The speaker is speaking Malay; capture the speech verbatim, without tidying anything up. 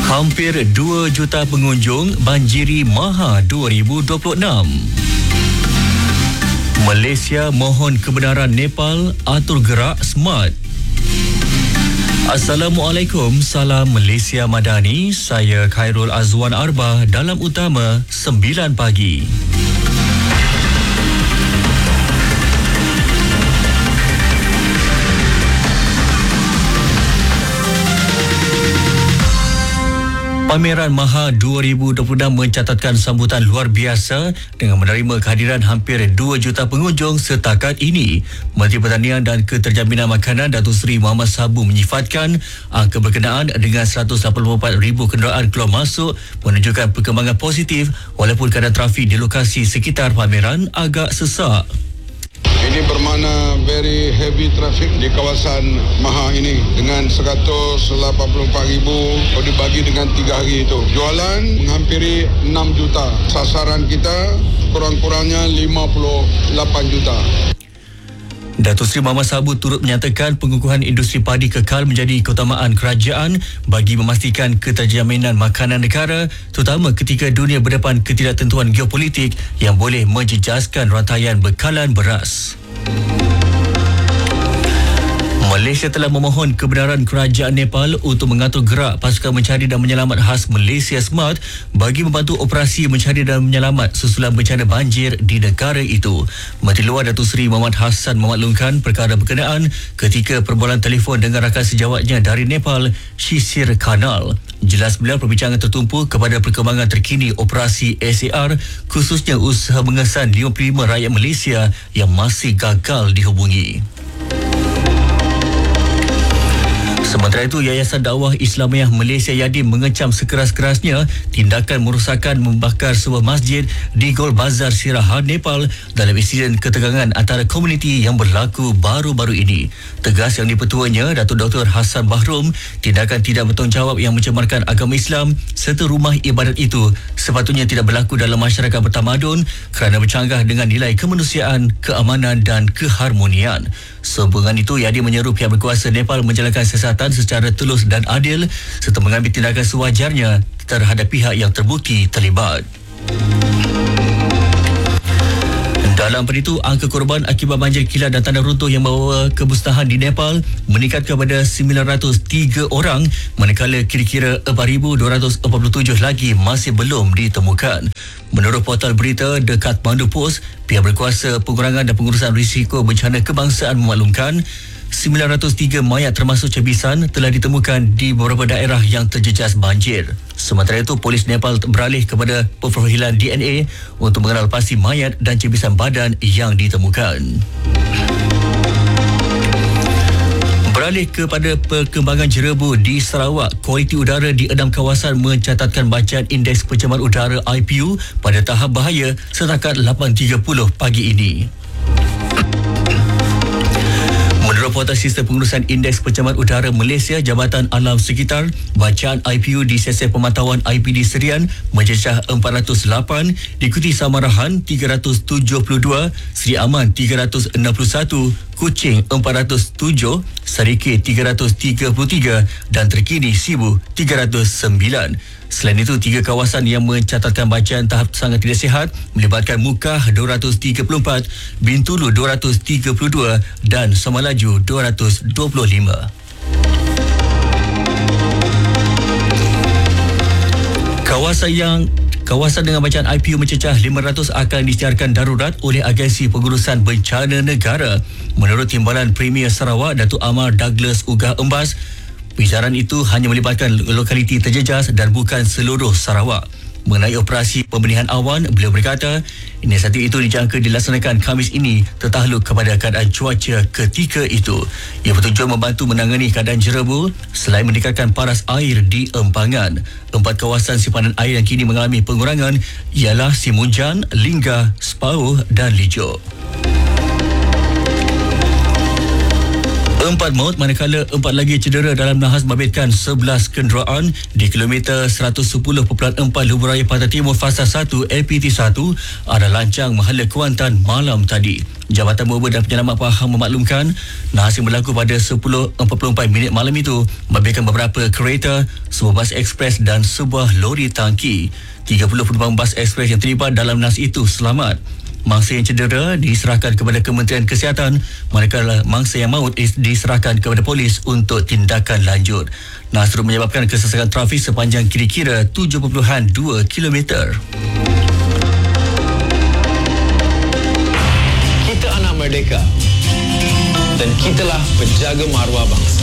Hampir dua juta pengunjung banjiri Maha dua ribu dua puluh enam. Malaysia mohon kebenaran Nepal atur gerak smart. Assalamualaikum, salam Malaysia Madani. Saya Khairul Azwan Arbah dalam utama sembilan pagi. Pameran Maha dua ribu dua puluh enam mencatatkan sambutan luar biasa dengan menerima kehadiran hampir dua juta pengunjung setakat ini. Menteri Pertanian dan Keterjaminan Makanan Datuk Seri Muhammad Sabu menyifatkan angka berkenaan dengan seratus lapan puluh empat ribu kenderaan keluar masuk menunjukkan perkembangan positif walaupun keadaan trafik di lokasi sekitar pameran agak sesak. Ini bermakna very heavy traffic di kawasan Maha ini dengan seratus lapan puluh empat ribu kalau dibagi dengan tiga hari itu. Jualan menghampiri enam juta. Sasaran kita kurang-kurangnya lima puluh lapan juta. Datuk Seri Muhammad Sabu turut menyatakan pengukuhan industri padi kekal menjadi keutamaan kerajaan bagi memastikan keterjaminan makanan negara, terutama ketika dunia berdepan ketidaktentuan geopolitik yang boleh menjejaskan rantaian bekalan beras. Malaysia telah memohon kebenaran kerajaan Nepal untuk mengatur gerak pasukan mencari dan menyelamat khas Malaysia Smart bagi membantu operasi mencari dan menyelamat susulan bencana banjir di negara itu. Menteri Luar Datuk Seri Muhammad Hassan memaklumkan perkara berkenaan ketika perbualan telefon dengan rakan sejawatnya dari Nepal, Shisir Kanal. Jelas beliau perbincangan tertumpu kepada perkembangan terkini operasi S A R, khususnya usaha mengesan lima puluh lima rakyat Malaysia yang masih gagal dihubungi. Sementara itu, Yayasan Dakwah Islamiah Malaysia Yadim mengecam sekeras-kerasnya tindakan merosakkan membakar sebuah masjid di Gol Bazar Siraha, Nepal dalam insiden ketegangan antara komuniti yang berlaku baru-baru ini. Tegas yang dipertuanya, Datuk Doktor Hassan Bahrum, tindakan tidak bertanggungjawab yang mencemarkan agama Islam serta rumah ibadat itu sepatutnya tidak berlaku dalam masyarakat bertamadun kerana bercanggah dengan nilai kemanusiaan, keamanan dan keharmonian. Sehubungan itu, Yadim menyeru pihak berkuasa Nepal menjalankan siasatan secara telus dan adil serta mengambil tindakan sewajarnya terhadap pihak yang terbukti terlibat. Dalam pada itu, angka korban akibat banjir kilat dan tanah runtuh yang membawa kemusnahan di Nepal meningkat kepada sembilan ratus tiga orang, manakala kira-kira empat ribu dua ratus empat puluh tujuh lagi masih belum ditemukan. Menurut portal berita The Kathmandu Post, pihak berkuasa pengurangan dan pengurusan risiko bencana kebangsaan memaklumkan sembilan ratus tiga mayat termasuk cebisan telah ditemukan di beberapa daerah yang terjejas banjir. Sementara itu, polis Nepal beralih kepada pemprofilan D N A untuk mengenal pasti mayat dan cebisan badan yang ditemukan. Beralih kepada perkembangan jerebu di Sarawak, kualiti udara di enam kawasan mencatatkan bacaan indeks pencemaran udara I P U pada tahap bahaya setakat lapan tiga puluh pagi ini. Menurut portal sistem pengurusan indeks pencemaran udara Malaysia, Jabatan Alam Sekitar, bacaan I P U di sesi pemantauan I P D Serian mencecah empat ratus lapan, diikuti Samarahan tiga ratus tujuh puluh dua, Seri Aman tiga ratus enam puluh satu, Kuching empat ratus tujuh, Sarikeh tiga ratus tiga puluh tiga dan terkini Sibu tiga ratus sembilan. Selain itu, tiga kawasan yang mencatatkan bacaan tahap sangat tidak sihat melibatkan Mukah dua ratus tiga puluh empat, Bintulu dua ratus tiga puluh dua dan Semalaju dua ratus dua puluh lima. Kawasan yang Kawasan dengan bacaan I P U mencecah lima ratus akan disiarkan darurat oleh Agensi Pengurusan Bencana Negara. Menurut Timbalan Premier Sarawak, Datuk Amar Douglas Ugah Embas, bicaran itu hanya melibatkan lokaliti terjejas dan bukan seluruh Sarawak. Mengenai operasi pembenihan awan, beliau berkata, inisiatif itu dijangka dilaksanakan Khamis ini tertakluk kepada keadaan cuaca ketika itu. Ia bertujuan membantu menangani keadaan jerebu selain meningkatkan paras air di empangan. Empat kawasan simpanan air yang kini mengalami pengurangan ialah Simunjan, Lingga, Spauh dan Lijok. Empat maut manakala empat lagi cedera dalam nahas membabitkan sebelas kenderaan di kilometer seratus sepuluh perpuluhan empat Lebuh Raya Pantai Timur Fasa satu L P T satu arah Lancang Mahala Kuantan malam tadi. Jabatan Bomba dan Penyelamat Pahang memaklumkan nahas yang berlaku pada sepuluh empat puluh empat minit malam itu membabitkan beberapa kereta, sebuah bas ekspres dan sebuah lori tangki. tiga puluh penumpang bas ekspres yang terlibat dalam nahas itu selamat. Mangsa yang cedera diserahkan kepada Kementerian Kesihatan, manakala mangsa yang maut diserahkan kepada polis untuk tindakan lanjut. Nahas turut menyebabkan kesesakan trafik sepanjang kira-kira tujuh perpuluhan dua kilometer. Kita anak merdeka dan kitalah penjaga maruah bangsa.